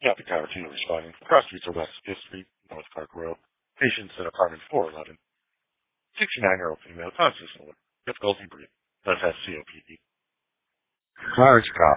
Captain Caratino responding. Cross streets are West 5th Street, North Park Road. Patients in apartment 411. 69-year-old female conscious, difficulty breathing. Does have COPD. Clarence Cobb.